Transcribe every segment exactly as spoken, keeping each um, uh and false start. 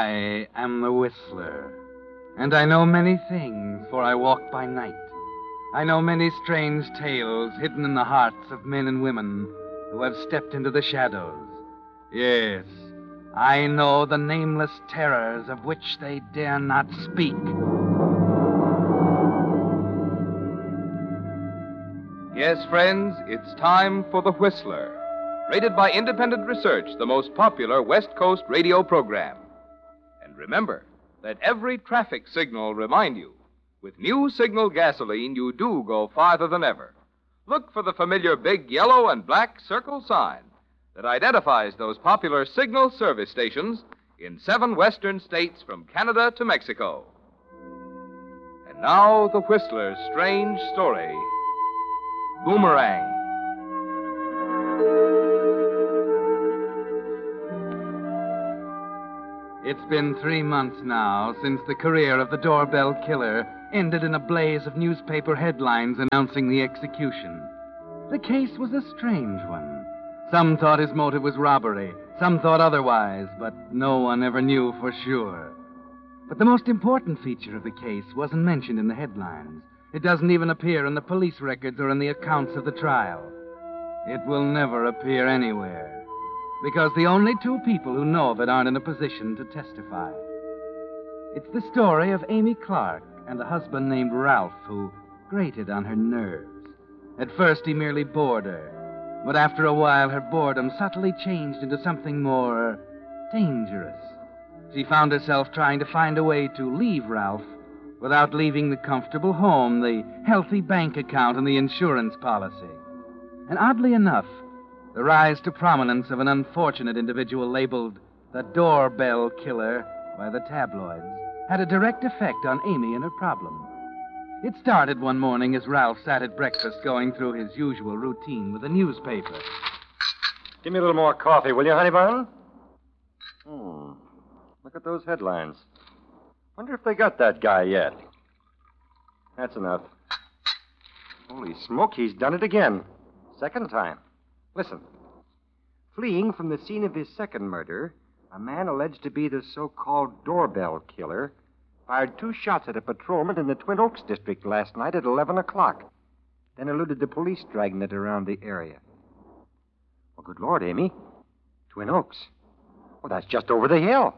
I am the Whistler, and I know many things, for I walk by night. I know many strange tales hidden in the hearts of men and women who have stepped into the shadows. Yes, I know the nameless terrors of which they dare not speak. Yes, friends, it's time for The Whistler, rated by independent research the most popular West Coast radio program. And remember, let every traffic signal remind you, with new Signal gasoline, you do go farther than ever. Look for the familiar big yellow and black circle sign that identifies those popular Signal service stations in seven western states from Canada to Mexico. And now, The Whistler's strange story, Boomerang. It's been three months now since the career of the doorbell killer ended in a blaze of newspaper headlines announcing the execution. The case was a strange one. Some thought his motive was robbery, some thought otherwise, but no one ever knew for sure. But the most important feature of the case wasn't mentioned in the headlines. It doesn't even appear in the police records or in the accounts of the trial. It will never appear anywhere, because the only two people who know of it aren't in a position to testify. It's the story of Amy Clark and a husband named Ralph who grated on her nerves. At first, he merely bored her, but after a while, her boredom subtly changed into something more dangerous. She found herself trying to find a way to leave Ralph without leaving the comfortable home, the healthy bank account, and the insurance policy. And oddly enough, the rise to prominence of an unfortunate individual labeled the doorbell killer by the tabloids had a direct effect on Amy and her problem. It started one morning as Ralph sat at breakfast going through his usual routine with a newspaper. Give me a little more coffee, will you, honey bun? Hmm. Look at those headlines. Wonder if they got that guy yet. That's enough. Holy smoke, he's done it again. Second time. Listen. Fleeing from the scene of his second murder, a man alleged to be the so-called doorbell killer fired two shots at a patrolman in the Twin Oaks district last night at eleven o'clock, then eluded the police dragnet around the area. Well, good Lord, Amy. Twin Oaks. Well, that's just over the hill.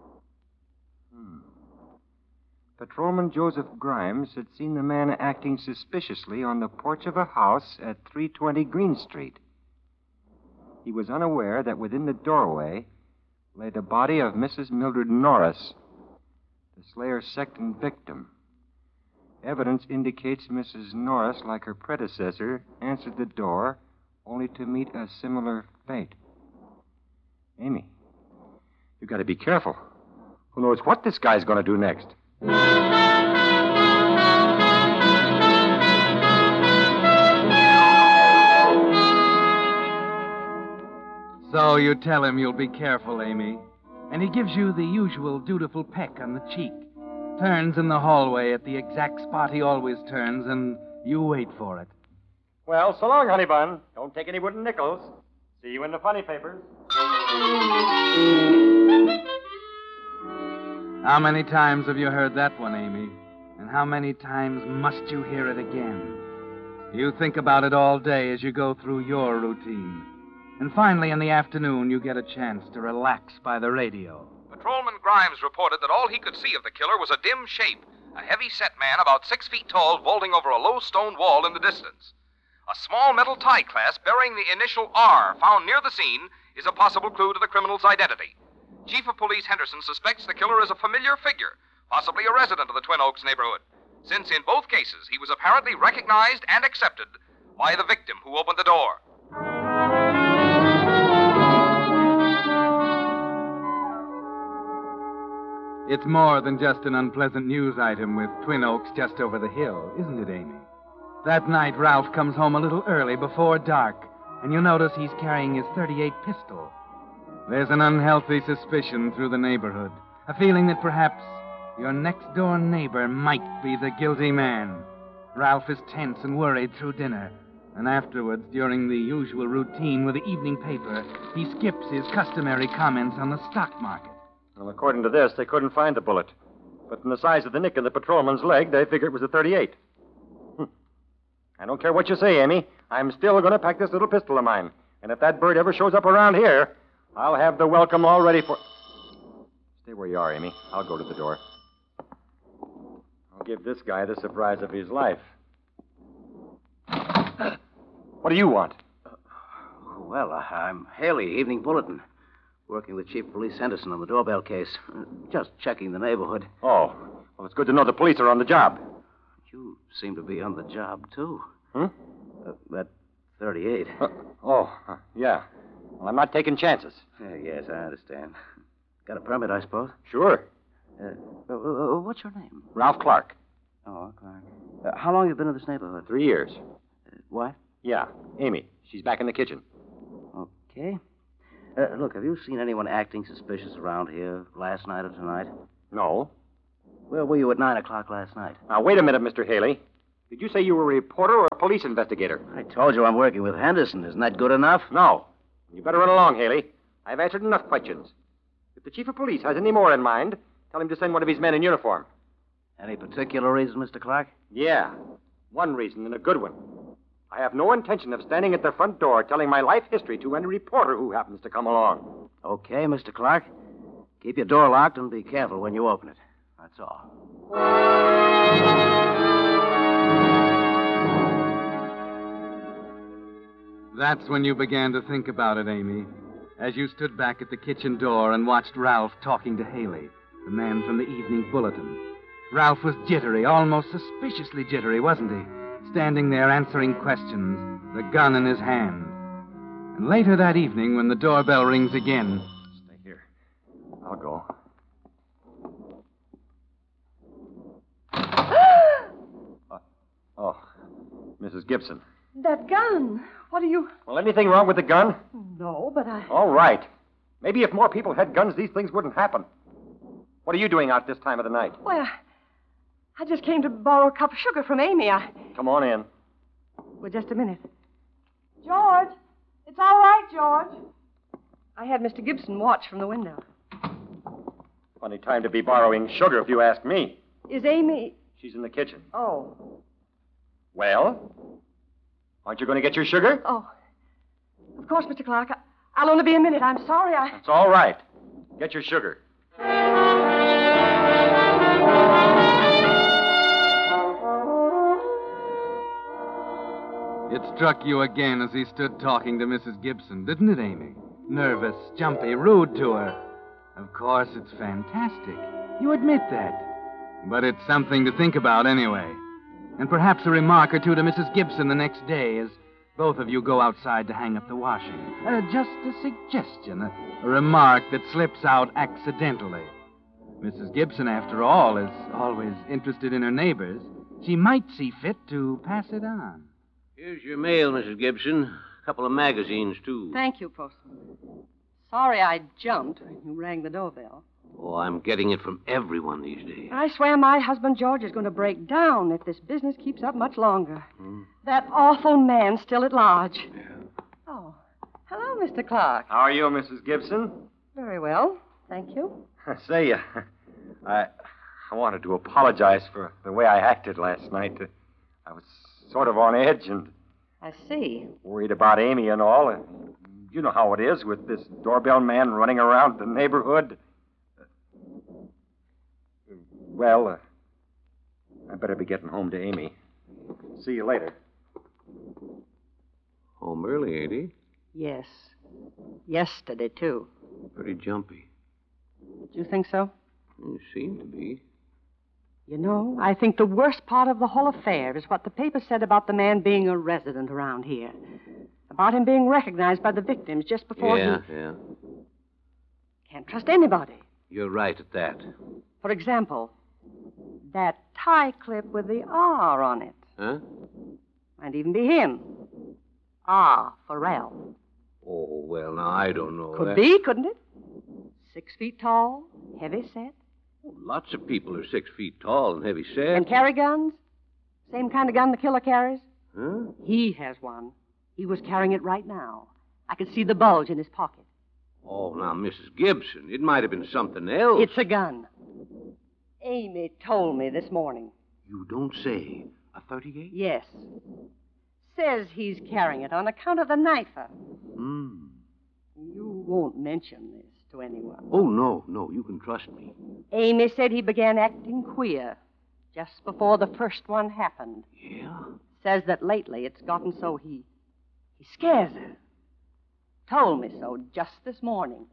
Hmm. Patrolman Joseph Grimes had seen the man acting suspiciously on the porch of a house at three twenty Green Street. He was unaware that within the doorway lay the body of Missus Mildred Norris, the slayer's second victim. Evidence indicates Missus Norris, like her predecessor, answered the door only to meet a similar fate. Amy, you've got to be careful. Who knows what this guy's going to do next? So you tell him you'll be careful, Amy. And he gives you the usual dutiful peck on the cheek, turns in the hallway at the exact spot he always turns, and you wait for it. Well, so long, honey bun. Don't take any wooden nickels. See you in the funny papers. How many times have you heard that one, Amy? And how many times must you hear it again? You think about it all day as you go through your routine. And finally, in the afternoon, you get a chance to relax by the radio. Patrolman Grimes reported that all he could see of the killer was a dim shape, a heavy-set man about six feet tall vaulting over a low stone wall in the distance. A small metal tie clasp bearing the initial R found near the scene is a possible clue to the criminal's identity. Chief of Police Henderson suspects the killer is a familiar figure, possibly a resident of the Twin Oaks neighborhood, since in both cases he was apparently recognized and accepted by the victim who opened the door. It's more than just an unpleasant news item with Twin Oaks just over the hill, isn't it, Amy? That night, Ralph comes home a little early before dark, and you notice he's carrying his thirty-eight pistol. There's an unhealthy suspicion through the neighborhood, a feeling that perhaps your next-door neighbor might be the guilty man. Ralph is tense and worried through dinner, and afterwards, during the usual routine with the evening paper, he skips his customary comments on the stock market. Well, according to this, they couldn't find the bullet. But from the size of the nick in the patrolman's leg, they figured it was a thirty-eight. Hm. I don't care what you say, Amy. I'm still going to pack this little pistol of mine. And if that bird ever shows up around here, I'll have the welcome all ready for... Stay where you are, Amy. I'll go to the door. I'll give this guy the surprise of his life. What do you want? Well, uh, I'm Haley, Evening Bulletin. Working with Chief of Police Henderson on the doorbell case. Uh, just checking the neighborhood. Oh, well, it's good to know the police are on the job. You seem to be on the job, too. Hmm? Uh, that thirty-eight. Uh, oh, uh, yeah. Well, I'm not taking chances. Uh, yes, I understand. Got a permit, I suppose? Sure. Uh, uh, uh, what's your name? Ralph Clark. Oh, Clark. Uh, how long have you been in this neighborhood? Three years. Uh, wife? Yeah, Amy. She's back in the kitchen. Okay. Uh, look, have you seen anyone acting suspicious around here last night or tonight? No. Where were you at nine o'clock last night? Now, wait a minute, Mister Haley. Did you say you were a reporter or a police investigator? I told you I'm working with Henderson. Isn't that good enough? No. You better run along, Haley. I've answered enough questions. If the chief of police has any more in mind, tell him to send one of his men in uniform. Any particular reason, Mister Clark? Yeah. One reason, and a good one. I have no intention of standing at the front door telling my life history to any reporter who happens to come along. Okay, Mister Clark. Keep your door locked and be careful when you open it. That's all. That's when you began to think about it, Amy, as you stood back at the kitchen door and watched Ralph talking to Haley, the man from the Evening Bulletin. Ralph was jittery, almost suspiciously jittery, wasn't he? Standing there answering questions, the gun in his hand. And later that evening, when the doorbell rings again... Stay here. I'll go. uh, oh, Missus Gibson. That gun. What are you... Well, anything wrong with the gun? No, but I... All right. Maybe if more people had guns, these things wouldn't happen. What are you doing out this time of the night? Well, I just came to borrow a cup of sugar from Amy. I... Come on in. Well, just a minute. George! It's all right, George. I had Mister Gibson watch from the window. Funny time to be borrowing sugar, if you ask me. Is Amy... She's in the kitchen. Oh. Well? Aren't you going to get your sugar? Oh. Of course, Mister Clark. I... I'll only be a minute. I'm sorry. I... It's all right. Get your sugar. It struck you again as he stood talking to Missus Gibson, didn't it, Amy? Nervous, jumpy, rude to her. Of course, it's fantastic. You admit that. But it's something to think about anyway. And perhaps a remark or two to Missus Gibson the next day as both of you go outside to hang up the washing. Uh, just a suggestion, a, a remark that slips out accidentally. Missus Gibson, after all, is always interested in her neighbors. She might see fit to pass it on. Here's your mail, Missus Gibson. A couple of magazines, too. Thank you, Postman. Sorry I jumped when you rang the doorbell. Oh, I'm getting it from everyone these days. I swear my husband George is going to break down if this business keeps up much longer. Hmm. That awful man still at large. Yeah. Oh. Hello, Mister Clark. How are you, Missus Gibson? Very well. Thank you. Say, uh, I, I wanted to apologize for the way I acted last night. Uh, I was sort of on edge and I see. worried about Amy and all. And you know how it is with this doorbell man running around the neighborhood. Well, uh, I better be getting home to Amy. See you later. Home early, ain't he? Yes. Yesterday, too. Pretty jumpy. Do you think so? You seem to be. You know, I think the worst part of the whole affair is what the paper said about the man being a resident around here. About him being recognized by the victims just before yeah, he... yeah. Can't trust anybody. You're right at that. For example, that tie clip with the R on it. Huh? Might even be him. R for Ralph. Oh, well, now, I don't know. Could that. be, couldn't it? Six feet tall, heavy set. Oh, lots of people are six feet tall and heavy set. And carry guns? Same kind of gun the killer carries? Huh? He has one. He was carrying it right now. I could see the bulge in his pocket. Oh, now, Missus Gibson, it might have been something else. It's a gun. Amy told me this morning. You don't say. A thirty-eight? Yes. Says he's carrying it on account of the knifer. Hmm. You won't mention this to anyone. Oh, no, no, you can trust me. Amy said he began acting queer just before the first one happened. Yeah? Says that lately it's gotten so he he scares her. Told me so just this morning.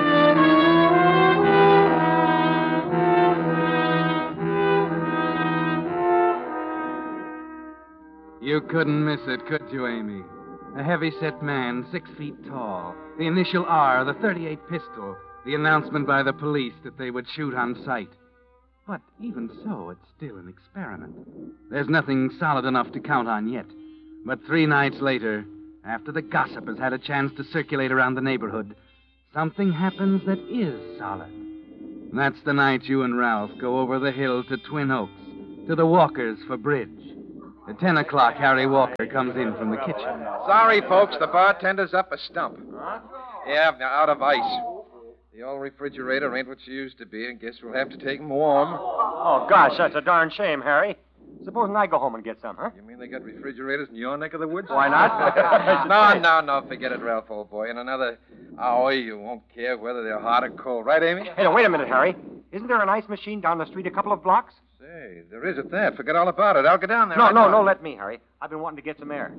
You couldn't miss it, could you, Amy? A heavy-set man, six feet tall. The initial R, the thirty-eight pistol. The announcement by the police that they would shoot on sight. But even so, it's still an experiment. There's nothing solid enough to count on yet. But three nights later, after the gossip has had a chance to circulate around the neighborhood, something happens that is solid. That's the night you and Ralph go over the hill to Twin Oaks, to the Walkers for bridge. At ten o'clock, Harry Walker comes in from the kitchen. Sorry, folks, the bartender's up a stump. Yeah, they're out of ice. The old refrigerator ain't what she used to be, and guess we'll have to take 'em warm. Oh, gosh, that's a darn shame, Harry. Supposing I go home and get some, huh? You mean they got refrigerators in your neck of the woods? Why not? no, no, no, forget it, Ralph, old boy. In another hour, you won't care whether they're hot or cold. Right, Amy? Hey, now, wait a minute, Harry. Isn't there an ice machine down the street a couple of blocks? Say, there is at that. Forget all about it. I'll go down there. No, right no, now. no, let me, Harry. I've been wanting to get some air.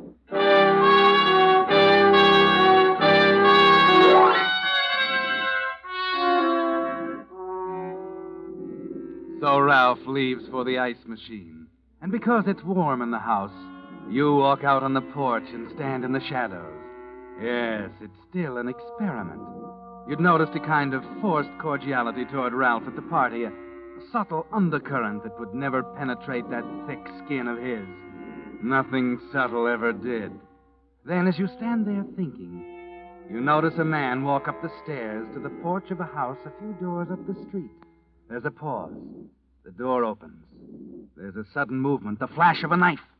So Ralph leaves for the ice machine. And because it's warm in the house, you walk out on the porch and stand in the shadows. Yes, it's still an experiment. You'd noticed a kind of forced cordiality toward Ralph at the party, a, a subtle undercurrent that would never penetrate that thick skin of his. Nothing subtle ever did. Then, as you stand there thinking, you notice a man walk up the stairs to the porch of a house a few doors up the street. There's a pause. The door opens. There's a sudden movement, the flash of a knife.